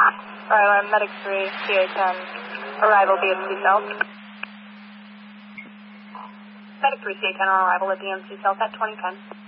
Alright, Medic 3, CA10, arrival BMC South. Medic 3, CA10 on arrival at BMC South at 2010.